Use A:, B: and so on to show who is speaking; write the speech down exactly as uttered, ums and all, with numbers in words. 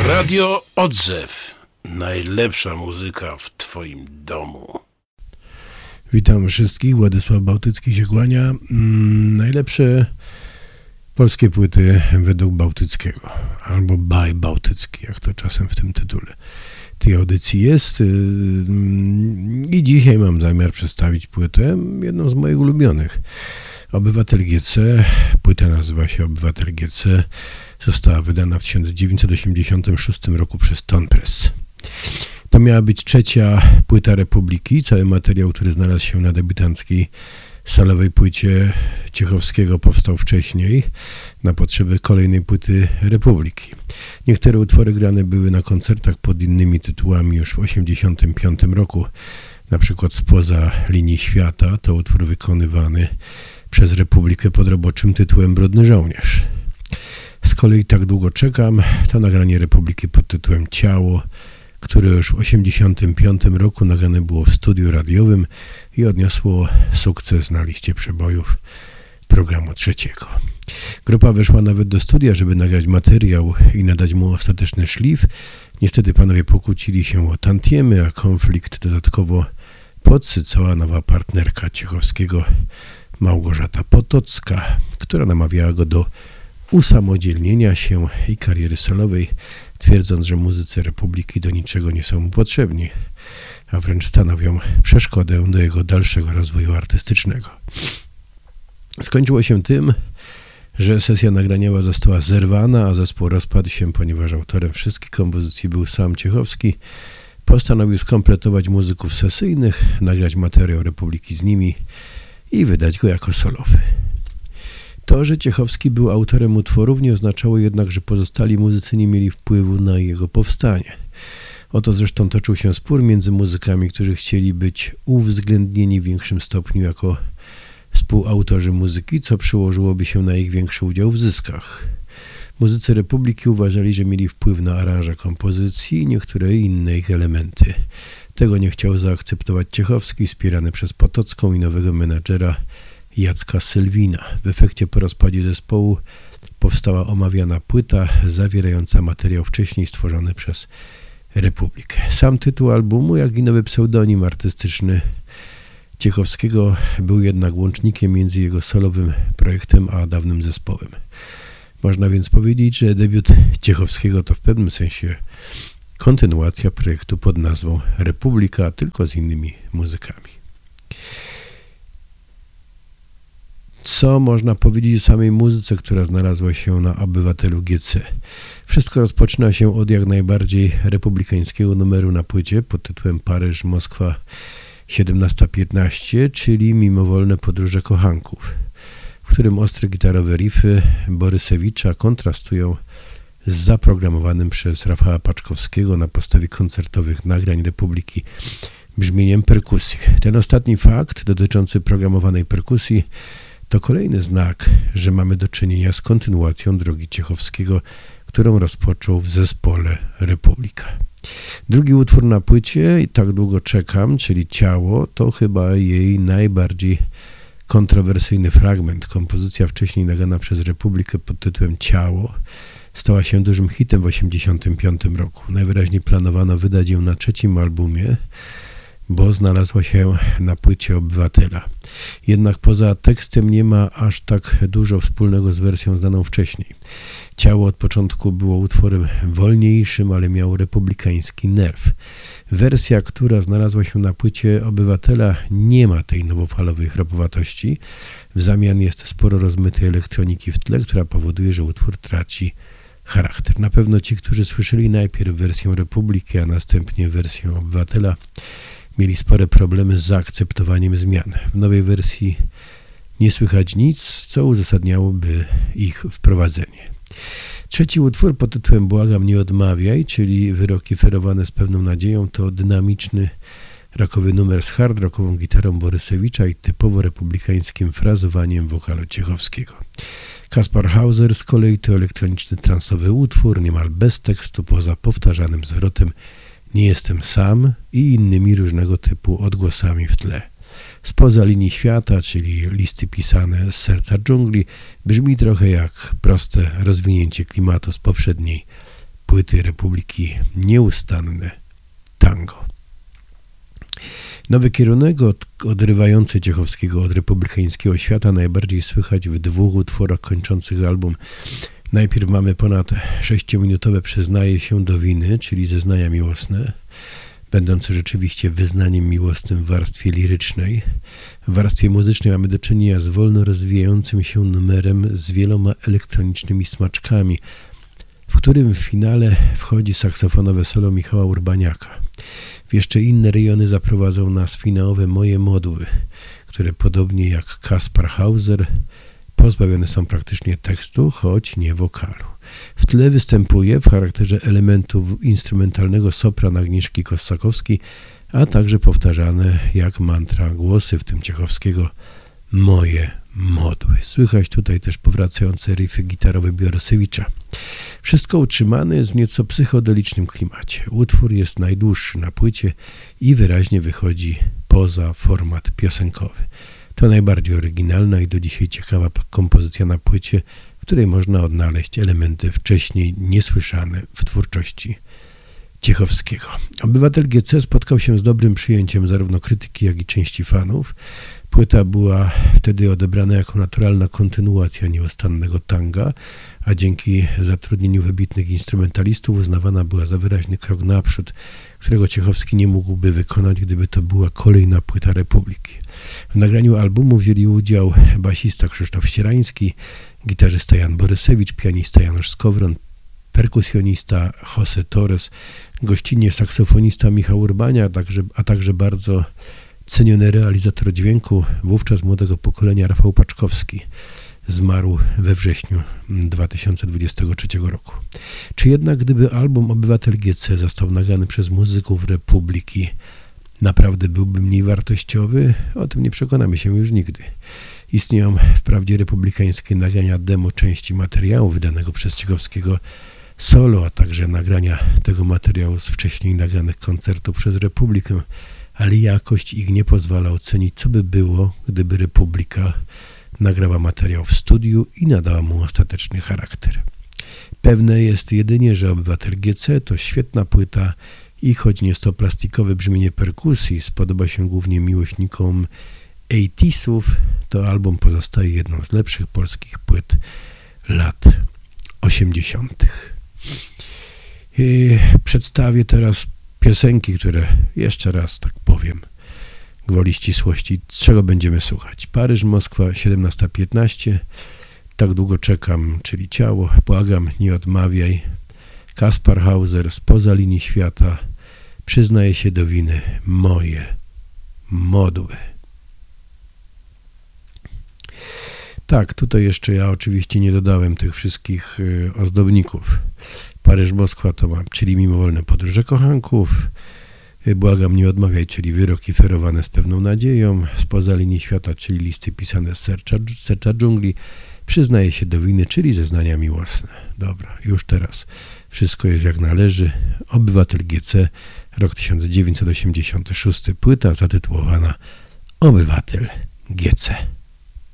A: Radio Odzew. Najlepsza muzyka w twoim domu.
B: Witam wszystkich. Władysław Bałtycki się kłania. Mm, najlepsze polskie płyty według Bałtyckiego. Albo by Bałtycki, jak to czasem w tym tytule tej audycji jest. I dzisiaj mam zamiar przedstawić płytę, jedną z moich ulubionych. Obywatel G C. Płyta nazywa się Obywatel G C. Została wydana w tysiąc dziewięćset osiemdziesiątym szóstym roku przez Tone Press. To miała być trzecia płyta Republiki. Cały materiał, który znalazł się na debiutanckiej salowej płycie Ciechowskiego, powstał wcześniej na potrzeby kolejnej płyty Republiki. Niektóre utwory grane były na koncertach pod innymi tytułami już w osiemdziesiątym piątym roku. Na przykład Spoza linii świata to utwór wykonywany przez Republikę pod roboczym tytułem Brudny żołnierz. Z kolei Tak długo czekam to nagranie Republiki pod tytułem Ciało, które już w osiemdziesiątym piątym roku nagrane było w studiu radiowym i odniosło sukces na liście przebojów programu trzeciego. Grupa weszła nawet do studia, żeby nagrać materiał i nadać mu ostateczny szlif. Niestety panowie pokłócili się o tantiemy, a konflikt dodatkowo podsycała nowa partnerka Ciechowskiego, Małgorzata Potocka, która namawiała go do usamodzielnienia się i kariery solowej, twierdząc, że muzycy Republiki do niczego nie są mu potrzebni, a wręcz stanowią przeszkodę do jego dalszego rozwoju artystycznego. Skończyło się tym, że sesja nagraniowa została zerwana, a zespół rozpadł się, ponieważ autorem wszystkich kompozycji był sam Ciechowski. Postanowił skompletować muzyków sesyjnych, nagrać materiał Republiki z nimi i wydać go jako solowy. To, że Ciechowski był autorem utworów, nie oznaczało jednak, że pozostali muzycy nie mieli wpływu na jego powstanie. Oto zresztą toczył się spór między muzykami, którzy chcieli być uwzględnieni w większym stopniu jako współautorzy muzyki, co przełożyłoby się na ich większy udział w zyskach. Muzycy Republiki uważali, że mieli wpływ na aranże kompozycji i niektóre inne ich elementy. Tego nie chciał zaakceptować Ciechowski, wspierany przez Potocką i nowego menadżera Jacka Sylwina. W efekcie po rozpadzie zespołu powstała omawiana płyta zawierająca materiał wcześniej stworzony przez Republikę. Sam tytuł albumu, jak i nowy pseudonim artystyczny Ciechowskiego był jednak łącznikiem między jego solowym projektem a dawnym zespołem. Można więc powiedzieć, że debiut Ciechowskiego to w pewnym sensie kontynuacja projektu pod nazwą Republika, tylko z innymi muzykami. Co można powiedzieć o samej muzyce, która znalazła się na Obywatelu G C? Wszystko rozpoczyna się od jak najbardziej republikańskiego numeru na płycie pod tytułem Paryż, Moskwa siedemnasta piętnaście, czyli Mimowolne podróże kochanków, w którym ostre gitarowe riffy Borysewicza kontrastują z zaprogramowanym przez Rafała Paczkowskiego na podstawie koncertowych nagrań Republiki brzmieniem perkusji. Ten ostatni fakt dotyczący programowanej perkusji to kolejny znak, że mamy do czynienia z kontynuacją drogi Ciechowskiego, którą rozpoczął w zespole Republika. Drugi utwór na płycie, i Tak długo czekam, czyli Ciało, to chyba jej najbardziej kontrowersyjny fragment. Kompozycja wcześniej nagrana przez Republikę pod tytułem Ciało stała się dużym hitem w osiemdziesiątym piątym roku. Najwyraźniej planowano wydać ją na trzecim albumie, bo znalazła się na płycie Obywatela. Jednak poza tekstem nie ma aż tak dużo wspólnego z wersją znaną wcześniej. Ciało od początku było utworem wolniejszym, ale miało republikański nerw. Wersja, która znalazła się na płycie Obywatela, nie ma tej nowofalowej chropowatości. W zamian jest sporo rozmytej elektroniki w tle, która powoduje, że utwór traci charakter. Na pewno ci, którzy słyszeli najpierw wersję Republiki, a następnie wersję Obywatela, mieli spore problemy z zaakceptowaniem zmian. W nowej wersji nie słychać nic, co uzasadniałoby ich wprowadzenie. Trzeci utwór pod tytułem Błagam, nie odmawiaj, czyli wyroki ferowane z pewną nadzieją, to dynamiczny rockowy numer z hard rockową gitarą Borysewicza i typowo republikańskim frazowaniem wokalu Ciechowskiego. Kaspar Hauser z kolei to elektroniczny transowy utwór, niemal bez tekstu, poza powtarzanym zwrotem Nie jestem sam i innymi różnego typu odgłosami w tle. Spoza linii świata, czyli listy pisane z serca dżungli, brzmi trochę jak proste rozwinięcie klimatu z poprzedniej płyty Republiki Nieustanne Tango. Nowy kierunek od, odrywający Ciechowskiego od republikańskiego świata najbardziej słychać w dwóch utworach kończących album. Najpierw mamy ponad sześciominutowe Przyznaje się do winy, czyli zeznania miłosne, będące rzeczywiście wyznaniem miłosnym w warstwie lirycznej. W warstwie muzycznej mamy do czynienia z wolno rozwijającym się numerem z wieloma elektronicznymi smaczkami, w którym w finale wchodzi saksofonowe solo Michała Urbaniaka. W jeszcze inne rejony zaprowadzą nas finałowe Moje modły, które podobnie jak Kaspar Hauser pozbawione są praktycznie tekstu, choć nie wokalu. W tle występuje w charakterze elementu instrumentalnego sopran Agnieszki Kossakowskiej, a także powtarzane jak mantra głosy, w tym Ciechowskiego, Moje modły. Słychać tutaj też powracające riffy gitarowe Biorosewicza. Wszystko utrzymane jest w nieco psychodelicznym klimacie. Utwór jest najdłuższy na płycie i wyraźnie wychodzi poza format piosenkowy. To najbardziej oryginalna i do dzisiaj ciekawa kompozycja na płycie, w której można odnaleźć elementy wcześniej niesłyszane w twórczości Ciechowskiego. Obywatel G C spotkał się z dobrym przyjęciem zarówno krytyki, jak i części fanów. Płyta była wtedy odebrana jako naturalna kontynuacja nieustannego tanga, a dzięki zatrudnieniu wybitnych instrumentalistów uznawana była za wyraźny krok naprzód, którego Ciechowski nie mógłby wykonać, gdyby to była kolejna płyta Republiki. W nagraniu albumu wzięli udział basista Krzysztof Ścierański, gitarzysta Jan Borysewicz, pianista Janusz Skowron, perkusjonista Jose Torres, gościnnie saksofonista Michał Urbania, a także, a także bardzo ceniony realizator dźwięku, wówczas młodego pokolenia Rafał Paczkowski. Zmarł we wrześniu dwa tysiące dwudziestego trzeciego roku. Czy jednak gdyby album Obywatel G C został nagrany przez muzyków Republiki, naprawdę byłby mniej wartościowy? O tym nie przekonamy się już nigdy. Istnieją wprawdzie republikańskie nagrania demo części materiału wydanego przez Ciechowskiego solo, a także nagrania tego materiału z wcześniej nagranych koncertów przez Republikę, ale jakość ich nie pozwala ocenić, co by było, gdyby Republika nagrała materiał w studiu i nadała mu ostateczny charakter. Pewne jest jedynie, że Obywatel G C to świetna płyta i choć nie jest to plastikowe brzmienie perkusji, spodoba się głównie miłośnikom osiemdziesiątych, to album pozostaje jedną z lepszych polskich płyt lat osiemdziesiątych. I przedstawię teraz piosenki, które jeszcze raz tak powiem, gwoli ścisłości, z czego będziemy słuchać. Paryż, Moskwa, siedemnasta piętnaście, Tak długo czekam, czyli Ciało, Błagam, nie odmawiaj, Kaspar Hauser, Spoza linii świata, Przyznaję się do winy, Moje modły. Tak, tutaj jeszcze ja oczywiście nie dodałem tych wszystkich y, ozdobników. Paryż, Moskwa to mam, czyli Mimowolne podróże kochanków, y, Błagam, nie odmawiaj, czyli Wyroki ferowane z pewną nadzieją, Spoza linii świata, czyli Listy pisane z serca, serca dżungli, Przyznaję się do winy, czyli zeznania miłosne. Dobra, już teraz wszystko jest jak należy. Obywatel G C, rok tysiąc dziewięćset osiemdziesiąty szósty, płyta zatytułowana Obywatel G C.